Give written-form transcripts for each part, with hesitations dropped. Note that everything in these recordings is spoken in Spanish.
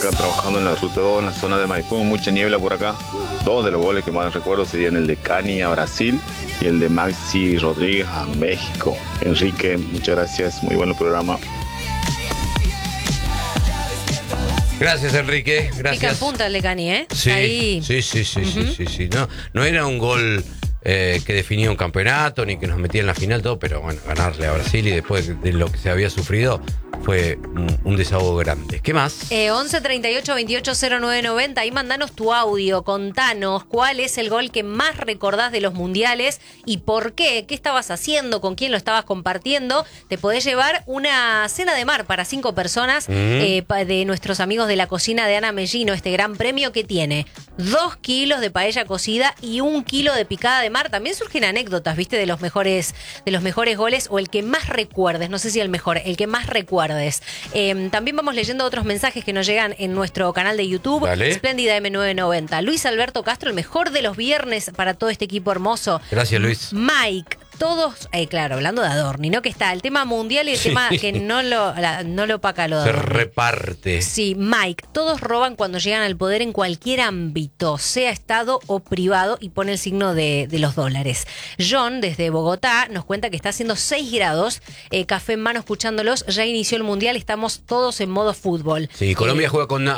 acá trabajando en la ruta 2, en la zona de Maipú, mucha niebla por acá. Dos de los goles que más recuerdo serían el de Cani a Brasil y el de Maxi Rodríguez a México. Enrique, muchas gracias, muy buen programa. Gracias, Enrique. Gracias. Pica en punta el de Cani, ¿eh? Sí, ahí. sí. No era un gol que definía un campeonato ni que nos metía en la final, todo, pero bueno, ganarle a Brasil y después de lo que se había sufrido fue un desahogo grande. ¿Qué más? 11 38 28 09 90. Ahí mandanos tu audio, contanos cuál es el gol que más recordás de los mundiales y por qué, qué estabas haciendo, con quién lo estabas compartiendo. Te podés llevar una cena de mar para 5 personas de nuestros amigos de la cocina de Ana Mellino, este gran premio que tiene 2 kilos de paella cocida y 1 kilo de picada de mar. También surgen anécdotas, ¿viste? De los mejores goles o el que más recuerdes, no sé si el mejor, el que más recuerdes. También vamos leyendo otros mensajes que nos llegan en nuestro canal de YouTube. Dale. Espléndida M990. Luis Alberto Castro, el mejor de los viernes para todo este equipo hermoso. Gracias, Luis. Mike. Todos, claro, hablando de Adorni, ¿no? Que está el tema mundial y el tema que no lo opaca lo de Se Adorni. reparte. Sí, Mike, todos roban cuando llegan al poder en cualquier ámbito, sea Estado o privado, y pone el signo de los dólares. John, desde Bogotá, nos cuenta que está haciendo 6 grados, café en mano escuchándolos, ya inició el mundial, estamos todos en modo fútbol. Sí, Colombia juega con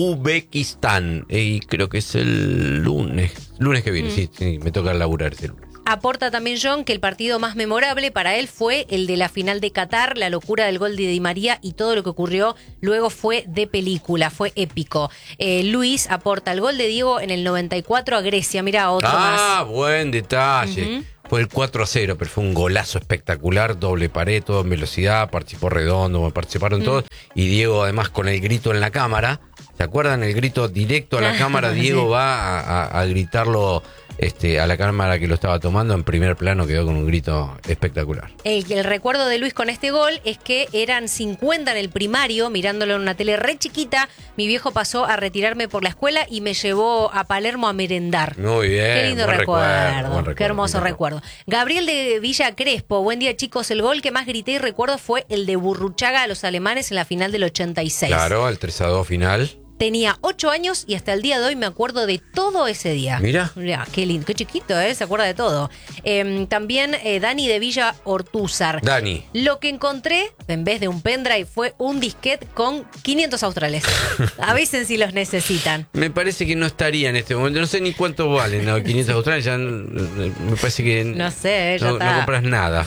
Uzbekistán y creo que es el lunes que viene, sí, me toca laburar ese lunes. Aporta también John que el partido más memorable para él fue el de la final de Qatar, la locura del gol de Di María y todo lo que ocurrió luego fue de película, fue épico. Luis aporta el gol de Diego en el 94 a Grecia, mira otro más. Ah, buen detalle. Fue el 4-0, pero fue un golazo espectacular, doble pared, todo en velocidad, participó Redondo, participaron todos, y Diego además con el grito en la cámara, ¿se acuerdan? El grito directo a la cámara, Diego sí. va a gritarlo a la cámara que lo estaba tomando, en primer plano quedó con un grito espectacular. El recuerdo de Luis con este gol es que eran 50 en el primario, mirándolo en una tele re chiquita, mi viejo pasó a retirarme por la escuela y me llevó a Palermo a merendar. Muy bien. Qué lindo buen recuerdo, qué hermoso recuerdo. Gabriel de Villa Crespo, buen día chicos, el gol que más grité y recuerdo fue el de Burruchaga a los alemanes en la final del 86. Claro, el 3-2 final. Tenía 8 años y hasta el día de hoy me acuerdo de todo ese día. Mira. Qué lindo, qué chiquito, se acuerda de todo. También Dani de Villa Ortúzar. Dani. Lo que encontré, en vez de un pendrive, fue un disquete con 500 australes. Avisen si los necesitan. Me parece que no estaría en este momento. No sé ni cuánto valen, ¿no? 500 australes. Ya me parece que No sé, ya no está. compras nada.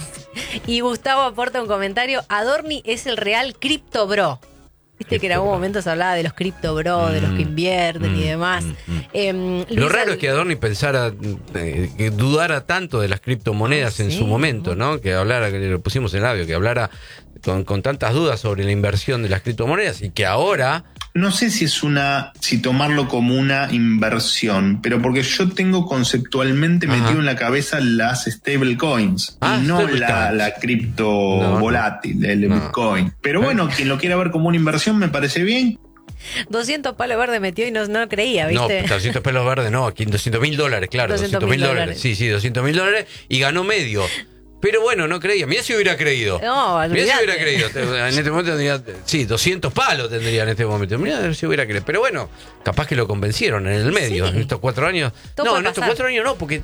Y Gustavo aporta un comentario. Adorni es el real Crypto Bro. Viste que en algún momento se hablaba de los Crypto Bro, de los que invierten y demás. Lo raro es que Adorni pensara, que dudara tanto de las criptomonedas en su momento, ¿no? Que hablara, que lo pusimos en el audio, que hablara con tantas dudas sobre la inversión de las criptomonedas y que ahora... No sé si tomarlo como una inversión, pero porque yo tengo conceptualmente metido en la cabeza las stablecoins y no la cripto volátil, el Bitcoin. Pero bueno, quien lo quiera ver como una inversión me parece bien. 200 palos verdes metió y no creía, ¿viste? No, 200 palos verdes no, aquí $200.000, claro, 200.000 dólares. Sí, $200.000 y ganó medio. Pero bueno, no creía. Mirá si hubiera creído. No, mirá si hubiera creído. En este momento tendría... Sí, 200 palos tendría en este momento. Mirá si hubiera creído. Pero bueno, capaz que lo convencieron en el medio. Sí. En estos 4 años... Todo no, en estos 4 años no, porque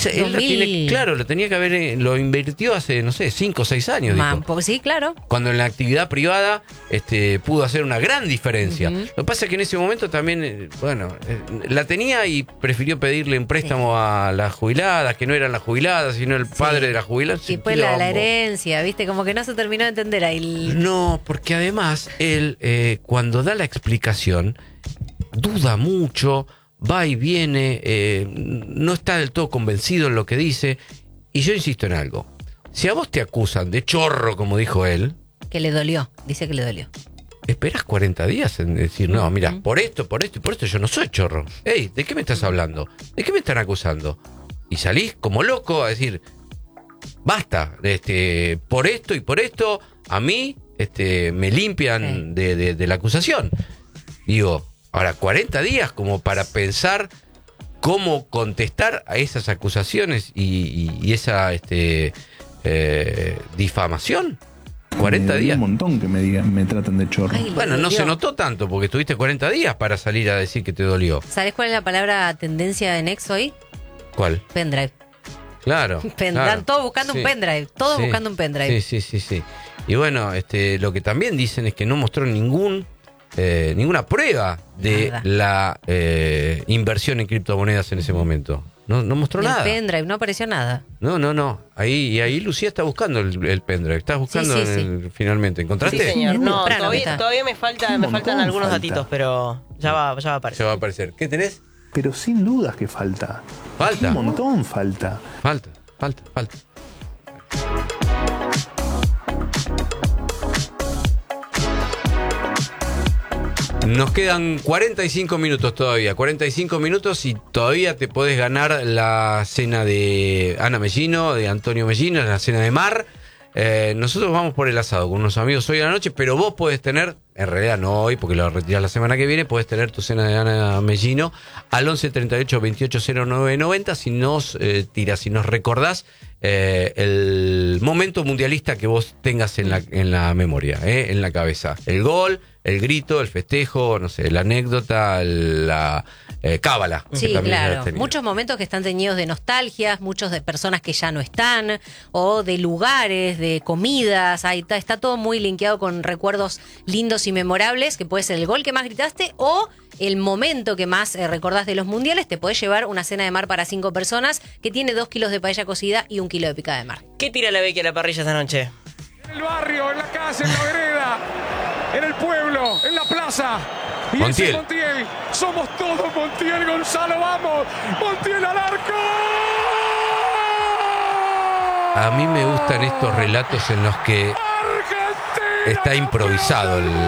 lo tenía que haber... Lo invirtió hace, no sé, 5 o 6 años. Porque sí, claro. Cuando en la actividad privada pudo hacer una gran diferencia. Lo que pasa es que en ese momento también, la tenía y prefirió pedirle un préstamo a las jubiladas, que no eran las jubiladas, sino el padre de las jubiladas. Y después la herencia, ¿viste? Como que no se terminó de entender ahí. No, porque además él, cuando da la explicación, duda mucho, va y viene, no está del todo convencido en lo que dice. Y yo insisto en algo. Si a vos te acusan de chorro, como dijo él... Que le dolió, dice que le dolió. Esperás 40 días en decir, no, mira, por esto y por esto yo no soy chorro. Ey, ¿de qué me estás hablando? ¿De qué me están acusando? Y salís como loco a decir... Basta, por esto y por esto, a mí me limpian de la acusación. Digo, ahora 40 días como para pensar cómo contestar a esas acusaciones y esa difamación. 40 días. Un montón que me tratan de chorro. Ay, Bueno, no se notó tanto porque tuviste 40 días para salir a decir que te dolió. ¿Sabés cuál es la palabra tendencia en Ex hoy? ¿Cuál? Pendrive. Claro. Están todos buscando un pendrive. Todos buscando un pendrive. Sí. Y bueno, lo que también dicen es que no mostró ninguna prueba de la inversión en criptomonedas en ese momento. No mostró nada. El pendrive, no apareció nada. No. Ahí Lucía está buscando el pendrive. Estás buscando finalmente. ¿Encontraste? Sí, señor. No, Temprano todavía me faltan algunos datitos, pero ya va a aparecer. Ya va a aparecer. ¿Qué tenés? Pero sin dudas que falta. Falta. Un montón falta. Falta. Nos quedan 45 minutos todavía. 45 minutos y todavía te podés ganar la cena de Ana Mellino, de Antonio Mellino, la cena de mar. Nosotros vamos por el asado con unos amigos hoy a la noche, pero vos podés tener, en realidad no hoy, porque lo retirás la semana que viene, podés tener tu cena de Ana Mellino al 11 38 28 09 90. Si nos recordás el momento mundialista que vos tengas en la memoria, en la cabeza. El gol, el grito, el festejo, no sé, la anécdota, la cábala. Sí, claro. Muchos momentos que están teñidos de nostalgias, muchos de personas que ya no están, o de lugares, de comidas. Ahí está todo muy linkeado con recuerdos lindos y memorables, que puede ser el gol que más gritaste o el momento que más recordás de los mundiales. Te podés llevar una cena de mar para 5 personas que tiene 2 kilos de paella cocida y 1 kilo de picada de mar. ¿Qué tira la Becky a la parrilla esta noche? En el barrio, en la calle, en la vereda, en el pueblo, en la plaza. Y Montiel. ese Montiel. Somos todos Montiel, Gonzalo, vamos. Montiel al arco. A mí me gustan estos relatos en los que está improvisado